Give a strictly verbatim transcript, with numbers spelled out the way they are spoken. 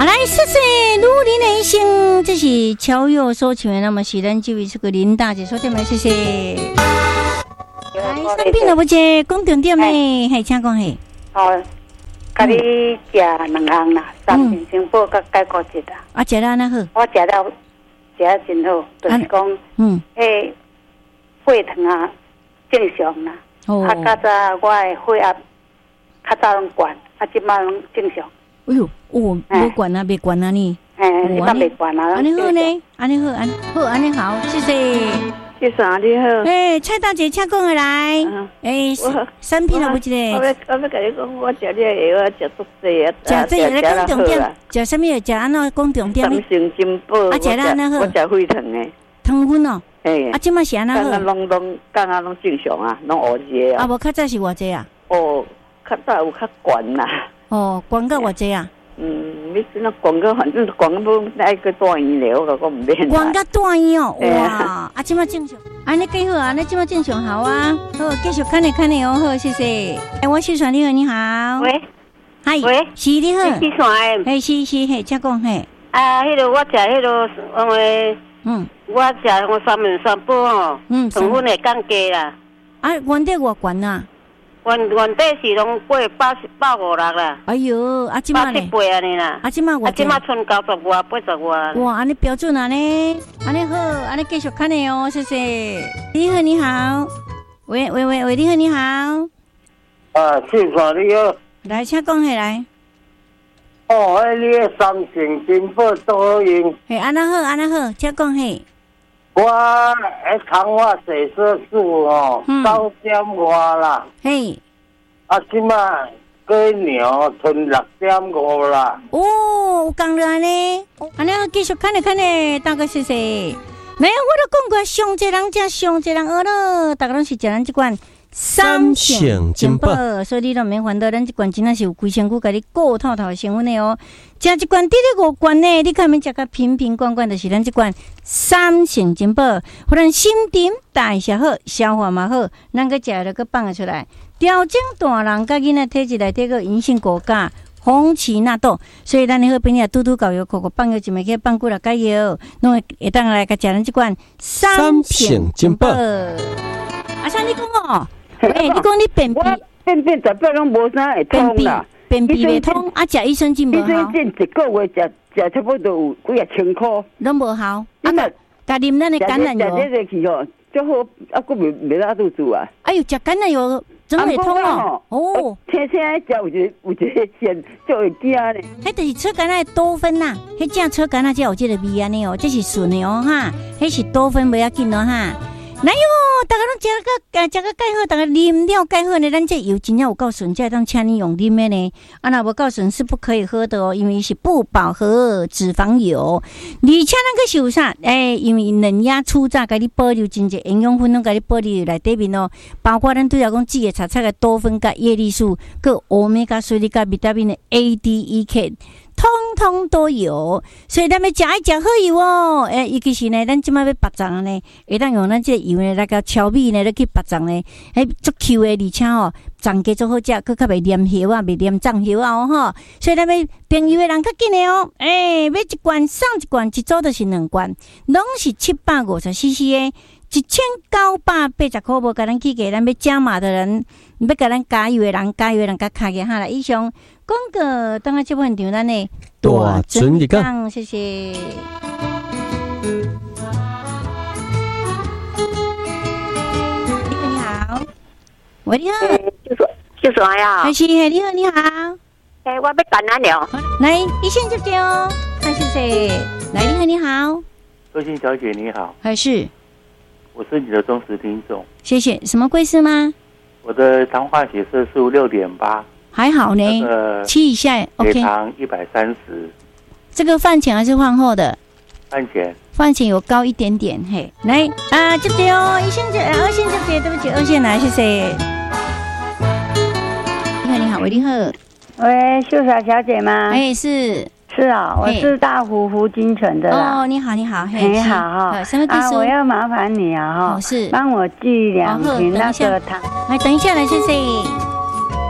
好来，谢谢努力的一生，这是乔佑所唱的。那么是咱这位这个林大姐说对吗？谢谢。来，生病了不接，讲重点诶，嘿，请讲嘿。 哦，甲你食两项啦，三品清补甲解骨节啦。 啊，食了安那好？ 我食了，食了真好，就是讲，嗯，迄血糖啊正常啦。哦。啊，较早我诶血压较早拢悬，啊，即摆拢正常。 哎呦，哦，无悬啊，袂悬啊你。 哎，即摆袂悬啊。 安尼好呢，安尼好，安好，安尼好，谢谢。 谢谢啊，你好。 哎，蔡大姐，请讲下来。哎，产品了不？一个。 我要我要甲你讲，我食你个药，我食足济啊。 食这个讲重点，食什么药？食安怎讲重点？ 三成金宝。 啊，食了安那好。 我食血糖诶。 糖分哦。 哎。 啊，即摆是安那好。 刚刚拢拢，刚刚拢正常啊，拢乌热啊。 啊，无较早是偌济啊？ 哦，较早有较悬啦。 哦，悬到偌济啊？ 嗯，你真那广告，反正广告不那个大医疗，我讲唔免。 广告大医哦，哇！啊，即马正常，安尼几好啊，那即马正常好啊，好，继续看你看你哦，好，谢谢。哎，我是传你好，你好。 喂， 嗨， 喂， 是你好。 是传诶。 嘿，是是嘿，请讲嘿。 啊，迄个我食迄个，因为嗯，我食我三文三宝吼，嗯，糖分会降低啦。 啊，原底偌悬啊？ 原原底是拢过八十八五六啦。 哎呦，啊，即马呢？八十八安尼啦。 啊，即马我。 啊，即马剩九十外、八十外。 哇，安尼标准啊呢，安尼好，安尼继续看你哦，谢谢。你好，你好，喂喂喂喂，你好，你好。 啊，是说你好。 来，请讲下来。 哦，哎，你个三成金宝多好用。 嘿，安那好，安那好，请讲嘿。 我迄糖化血色素哦，九点五啦。 嘿， 啊，即摆过牛吞六点五啦。 哦，有讲了呢。安尼继续看咧看咧，大哥谢谢。没有，我都讲过，上济人食，上济人饿了，大家拢是食咱这款三成金宝，所以你都免烦恼，咱这罐真的是有规身躯，甲你顾透透的成分的哦。食一罐得了五罐呢，你看免食个瓶瓶罐罐，就是咱这罐三成金宝，互咱心情代谢好，消化嘛好，咱个食了个放得出来，调整大人甲囡仔体质内底个银杏果苷。红旗纳豆，所以咱好朋友拄拄搞药，口口放药就咪去放几落解药，拢会会当来甲食咱这罐三成金宝。阿昌，你讲哦，诶，你讲你便秘， 便便十八拢无啥会通啦， 便秘未通，啊，食益生菌无效。 益生菌一个月食食差不多有几啊千箍， 拢无效。啊，甲啉咱的橄榄油， 食这个去吼，最好啊，佫未未拉肚子啊。 哎呦，食橄榄油。真会通哦！哦， 听听食有一个有一个线就会惊呢。 迄就是车橄榄多酚呐，迄正车橄榄才有这个味安尼哦，这是纯的哦哈，迄是多酚不要紧哦哈。来哟，大家拢食个食个介好，大家啉了介好呢。咱这油真正有够纯，才当请你用啉的呢。啊，那无够纯是不可以喝的哦，因为是不饱和脂肪油，而且咱个是有啥？诶、欸，因为嫩芽粗榨，甲你保留真侪营养分，拢甲你保留内底面哦。包括咱对来讲，煮个炒菜个多酚、甲叶绿素、个欧米伽三、甲维他命的 A、D、E、K。通通都有，所以咱要食一食好油哦。诶，尤其是呢，咱即摆要拔肠呢，会当用咱这油呢来个炒米呢，来去拔肠呢，诶，足 Q 的，而且吼，肠加足好食，佮较袂黏血啊，袂黏胀血啊哦吼。所以咱要朋友的人较紧的哦。诶，买一罐送一罐，一组就是两罐，拢是七百五十 C C 的。一千九百八十块，无甲咱去给咱要加码的人，要甲咱加油的人，加油的人甲卡个哈啦。以上广告，等下这部分场咱的大准一讲，谢谢。你好，喂，你好， 就说就说呀， 还是你好，你好， 哎，我要感染了， 来一线就对哦，那谢谢，来，你好，你好， 周欣小姐你好， 还是。 我是你的忠实听众， 谢谢。什么贵司吗？ 我的糖化血色素六点八， 还好呢， 呃， 七以下 ，OK。 血糖一百三十。 这个饭前还是饭后的？ 饭前。 饭前有高一点点，嘿，来啊，这边哦，一线这二线这边，对不起，二线来，谢谢。你好，你好，喂，你好， 喂，秀霞小姐吗？ 哎，是。 是啊，我是大湖湖金城的啦。 哦，你好，你好， 你好哈。 什么啊？我要麻烦你啊哈， 是帮我寄两瓶那个糖。 来，等一下，来，谢谢。